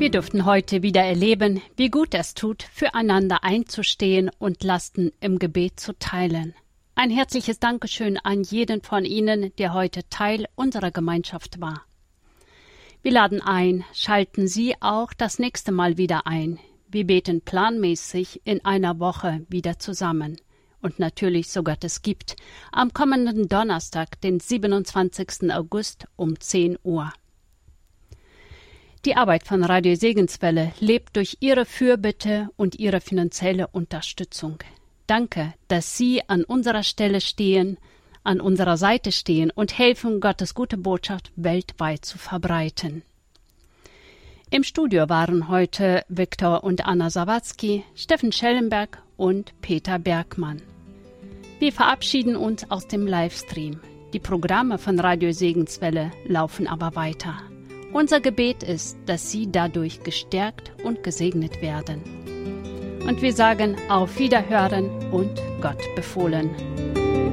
Wir durften heute wieder erleben, wie gut es tut, füreinander einzustehen und Lasten im Gebet zu teilen. Ein herzliches Dankeschön an jeden von Ihnen, der heute Teil unserer Gemeinschaft war. Wir laden ein, schalten Sie auch das nächste Mal wieder ein. Wir beten planmäßig in einer Woche wieder zusammen. Und natürlich, so Gott es gibt, am kommenden Donnerstag, den 27. August um 10 Uhr. Die Arbeit von Radio Segenswelle lebt durch Ihre Fürbitte und Ihre finanzielle Unterstützung. Danke, dass Sie an unserer Stelle stehen, an unserer Seite stehen und helfen, Gottes gute Botschaft weltweit zu verbreiten. Im Studio waren heute Viktor und Anna Sawatzki, Steffen Schellenberg und Peter Bergmann. Wir verabschieden uns aus dem Livestream. Die Programme von Radio Segenswelle laufen aber weiter. Unser Gebet ist, dass Sie dadurch gestärkt und gesegnet werden. Und wir sagen auf Wiederhören und Gott befohlen.